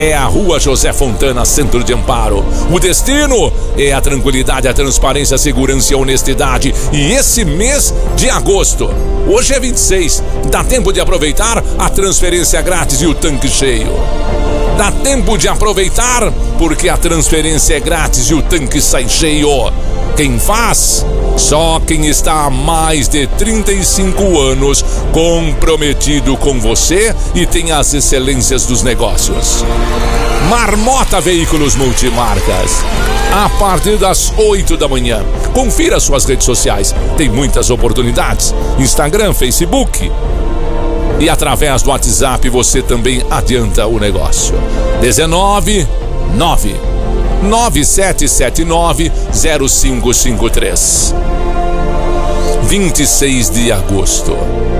É a Rua José Fontana, Centro de Amparo. O destino é a tranquilidade, a transparência, a segurança e a honestidade. E esse mês de agosto, hoje é 26, dá tempo de aproveitar a transferência grátis e o tanque cheio. Dá tempo de aproveitar porque a transferência é grátis e o tanque sai cheio. Quem faz? Só quem está há mais de 35 anos comprometido com você e tem as excelências dos negócios. Marmota Veículos Multimarcas. A partir das 8 da manhã. Confira suas redes sociais. Tem muitas oportunidades. Instagram, Facebook. E através do WhatsApp você também adianta o negócio. 19997790553. 26 de agosto.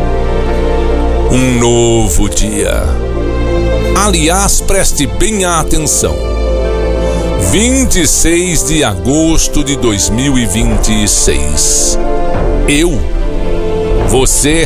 Um novo dia. Aliás, preste bem a atenção. 26 de agosto de 2026. Eu, você,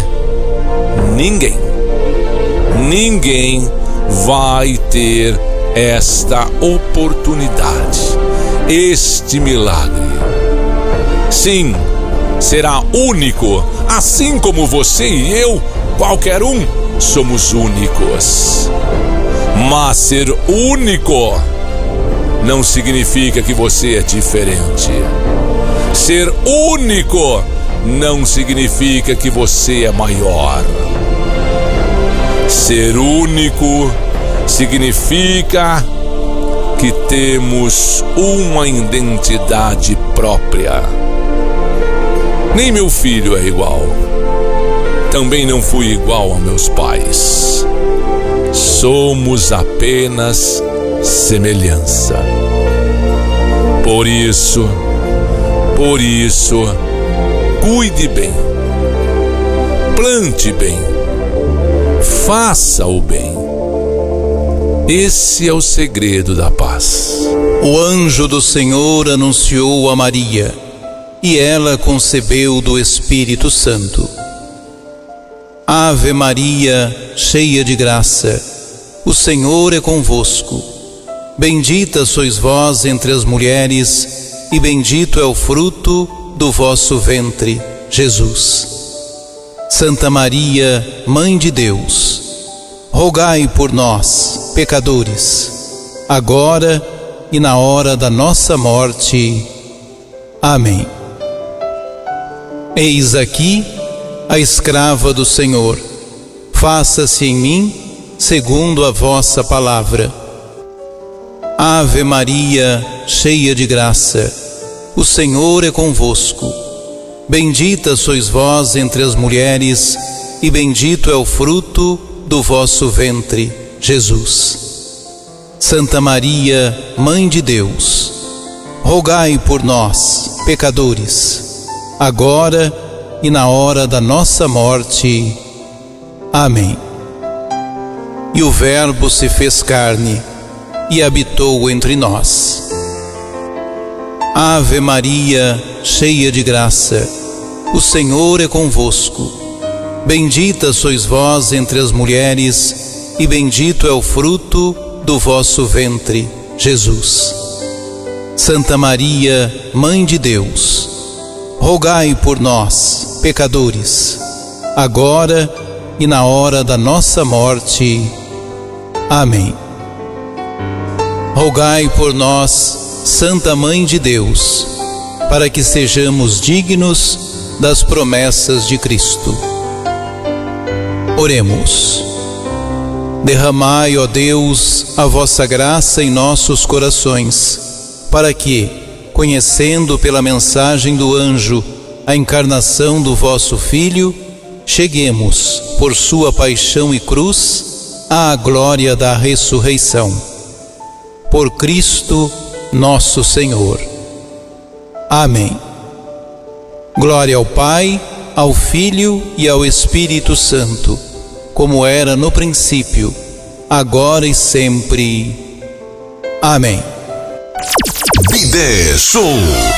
ninguém vai ter esta oportunidade, este milagre. Sim, será único, assim como você e eu, qualquer um, somos únicos. Mas ser único não significa que você é diferente. Ser único não significa que você é maior. Ser único significa que temos uma identidade própria. Nem meu filho é igual. Também não fui igual a meus pais. Somos apenas semelhança. Por isso, cuide bem, plante bem, faça o bem. Esse é o segredo da paz. O anjo do Senhor anunciou a Maria, e ela concebeu do Espírito Santo. Ave Maria, cheia de graça, o Senhor é convosco. Bendita sois vós entre as mulheres, e bendito é o fruto do vosso ventre, Jesus. Santa Maria, Mãe de Deus, rogai por nós, pecadores, agora e na hora da nossa morte. Amém. Eis aqui a escrava do Senhor. Faça-se em mim segundo a vossa palavra. Ave Maria, cheia de graça, o Senhor é convosco. Bendita sois vós entre as mulheres, e bendito é o fruto do vosso ventre, Jesus. Santa Maria, Mãe de Deus, rogai por nós, pecadores, agora e na hora da nossa morte. Amém. E o Verbo se fez carne e habitou entre nós. Ave Maria, cheia de graça, o Senhor é convosco. Bendita sois vós entre as mulheres, e bendito é o fruto do vosso ventre, Jesus. Santa Maria, Mãe de Deus, rogai por nós, pecadores, agora e na hora da nossa morte. Amém. Rogai por nós, Santa Mãe de Deus, para que sejamos dignos das promessas de Cristo. Oremos. Derramai, ó Deus, a vossa graça em nossos corações, para que, conhecendo pela mensagem do anjo a encarnação do vosso Filho, cheguemos, por sua paixão e cruz, à glória da ressurreição. Por Cristo nosso Senhor. Amém. Glória ao Pai, ao Filho e ao Espírito Santo, como era no princípio, agora e sempre. Amém. Bidé Show.